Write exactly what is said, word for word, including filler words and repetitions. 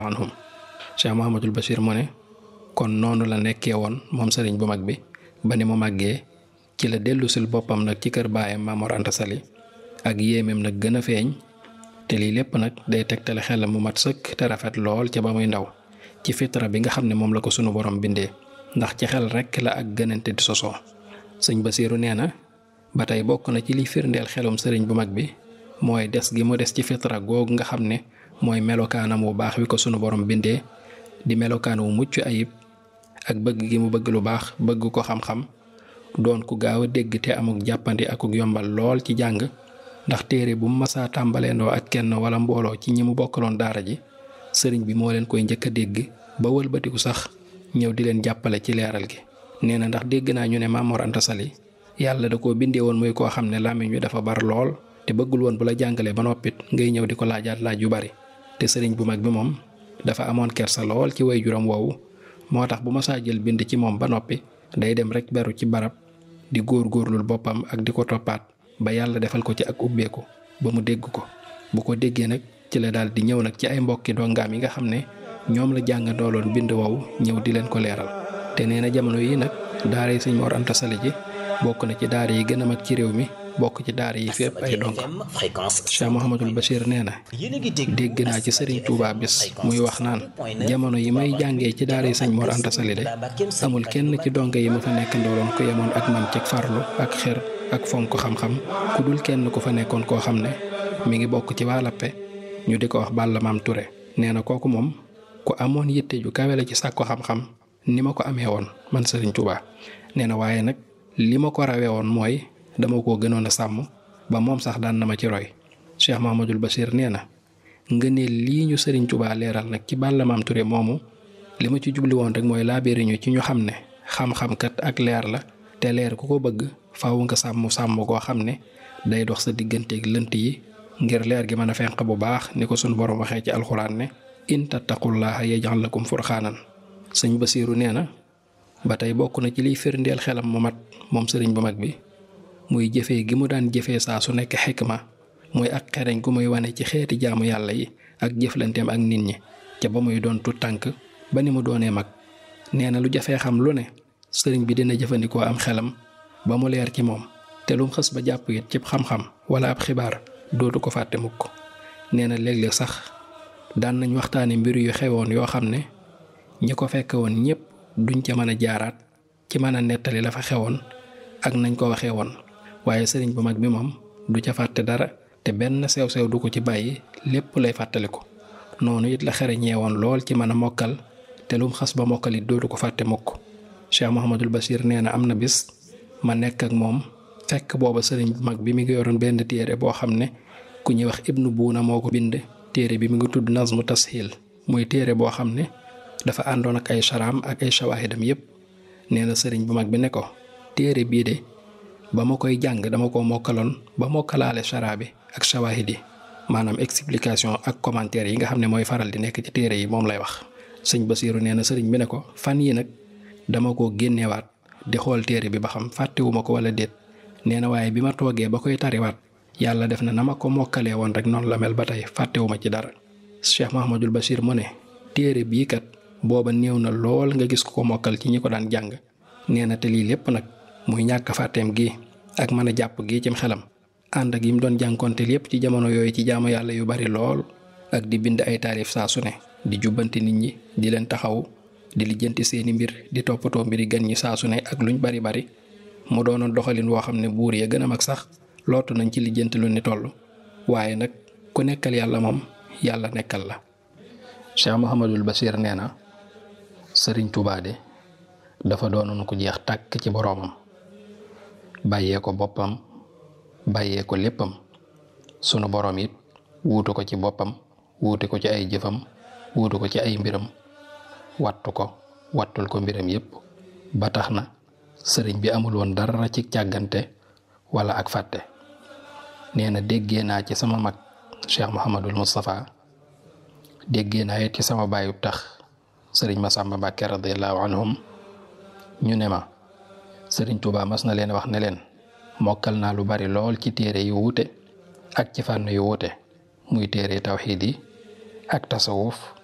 anhum Cheikh Mouhamadul Bachir mu ne kon noonu la nekkee woon moom sëriñ bu mag bi ba ni mu màggee ci la dellusil boppam nag ci kër baayam Maam Mor Anta Sali ak yéemeem nag gën a feeñ te lii lépp nag day tegtale xelam mu mat sëkk te rafet lool ca ba muy ndaw ci fitra bi nga xam ne moom la ko sunu borom bindee ndax ci xel rekk la ak gënante di sosoo sëñ Basiiru nee na ba tey bokk na ci liy firndeel xelum sëriñ bu mag bi mooy des gi mu des ci fitra googu nga xam ne mooy melokaanam wu baax wi ko sunu borom bindee di melokaan wu mucc ayib ak bëgg gi mu bëgg lu baax bëgg ko xam-xam doon ku gaaw a dégg te amuk jàppandi akuk yombal lool ci jàng ndax téere bu mu masaa tàmbaleendoo ak kenn wala mbooloo ci ñi mu bokkaloon daara ji sëriñ bi moo leen koy njëkk a dégg ba wëlbatiku sax ñëw di leen jàppale ci leeral gi. nee na ndax dégg naa ñu ne Maam Mor Anta Sali yàlla da koo bindee woon muy koo xam ne làmmiñ wi dafa bar lool te bëggul woon bu la jàngalee ba noppit ngay ñëw di ko laajaat laaj yu bari te sëriñ bu mag bi moom dafa amoon kersa lool ci waajuram woowu moo tax bu ma saa jël bind ci moom ba noppi day dem rek beru ci barab di góor-góorlul boppam ak di ko toppaat ba yàlla defal ko ci ak ubbeeku ba mu dégg ko bu ko déggee nag ci la daal di ñëw nag ci ay mbokki dongaam yi nga xam ne ñoom la jàng dooloon bind woowu ñëw di leen ko leeral te nee na jamono yi nag daara yi sëñ Mor Anta Sali ji bokk na ci daara yi gën a mag ci réew mi bokk ci daara yi fépp ay donk Cheikh Mouhamadul Bachir nee na dégg naa ci Serigne Touba bis muy wax naan jamono yi may jàngee ci daara yi sëñ Mor Anta Sali de amul kenn ci donga yi ma fa nekk ndooloon ku yemoon ak man ci farlu ak xer ak fonk xam-xam ku dul kenn ku fa nekkoon koo xam ne mi ngi bokk ci waa Lappe ñu di ko wax Balla Maam Touré nee na kooku moom ku amoon yitte ju kawe la ci sàkku xam-xam ni ma ko amee woon man Serigne Touba nee na waaye nag li ma ko rawee woon mooy dama ko gënoon a sàmm ba moom sax daan na ma ci roy Cheikh Mouhamadul Bachir nee na nga ne lii ñu Serigne Touba leeral nag ci Balla Maam Touré moomu li ma ci jubli woon rek mooy laabiri ñu ci ñu xam ne xam-xam kat ak leer la te leer ku ko bëgg faaw nga sàmm sàmm goo xam ne day dox sa digganteeg lënt yi ngir leer gi mën a fenq bu baax ni ko sunu borom waxee ci alxuraan ne in tattaqullaha yaj'al lakum furqaanan sëñ Basiiru nee na ba tey bokk na ci liy firndeel xelam mu mat moom sëriñ bu mag bi muy jëfee gi mu daan jëfee saa su nekk xikma muy ak xereñ gu muy wane ci xeeti jaamu yàlla yi ak jëflanteem ak nit ñi ca ba muy doon tu tànk ba ni mu doonee mag nee na lu jafee xam lu ne sëriñ bi dina jëfandikoo am xelam ba mu leer ci moom te lu mu xës ba jàpp it cib xam-xam wala ab xibaar dootu ko fàtte mukk nee na léeg-léeg sax daan nañ waxtaane mbir yu xewoon yoo xam ne ñi ko fekk woon ñépp duñ ca mën a jaaraat ci mën a nettali la fa xewoon ak nañ ko waxee woon waaye sëriñ bu mag bi moom du ca fàtte dara te benn sew-sew du ko ci bàyyi lépp lay fàttaliku noonu it la xereñee woon lool ci mën a mokkal te lum xas ba mokkal it dootu ko fàtte mukk Cheikh Mouhamadul Bachir nee na am na bis ma nekk ak moom fekk booba sëriñ bu mag bi mi ngi yoroon benn téere boo xam ne ku ñuy wax Ibnu Buuna moo ko bind téere bi mi ngi tudd Nazmu Tashil muy téere boo xam ne dafa àndoon ak ay sharaam ak ay shawahidam yépp nee na sëriñ bu mag bi ne ko téere bii de ba ma koy jàng dama ko mokkaloon ba mokkalaale shara bi ak shawahid yi maanaam explication ak commentaire yi nga xam ne mooy faral di nekk ci téere yi moom lay wax sëñ Basiiru nee na sëriñ bi ne ko fan yi nag dama ko génneewaat di xool téere bi ba xam fàttewuma ko wala déet nee na waaye bi ma toogee ba koy tariwaat yàlla def na na ma ko mokkalee woon rek noonu la mel ba tey fàttewuma ci dara Cheikh Mouhamadul Bachir mu ne téere bii kat booba néew na lool nga gis ko mokkal ci ñi ko daan jàng nee na te lii lépp nag muy ñàkk fàtteem gi ak mën a jàpp gi cim xelam ànd ak yi mu doon jànkonteel yépp ci jamono yooyu ci jaamu yàlla yu bari lool ak di bind ay taarif saa su ne di jubbanti nit ñi di leen taxaw di lijjanti seeni mbir di toppatoo mbiri gan ñi saa su ne ak luñ bari bari mu doonoon doxalin woo xam ne buur ya gën a mag sax lootu nañ ci lijjanti lu ni toll waaye nag ku nekkal yàlla moom yàlla nekkal la Cheikh Mouhamadul Bachir nee na sëriñ Touba de dafa doonoon ku jeex tàkk ci boroomam bàyyee ko boppam bàyyee ko léppam sunu boroom it wuutu ko ci boppam wuutu ko ci ay jëfam wuutu ko ci ay mbiram wattu ko wattul ko mbiram yépp ba tax na sëriñ bi amul woon dara ci càggante wala ak fàtte nee na déggee naa ci sama mag Cheikh Mouhamadul Moustapha déggee naa it ci sama bàyyu tax sëriñ Massamba Mbàkke radiyallahu anhum ñu ne ma sëriñ Touba mas na leen wax ne leen mokkal naa lu bari lool ci téere yu wuute ak ci fànn yu wuute muy téere tawxiid yi ak tasawuf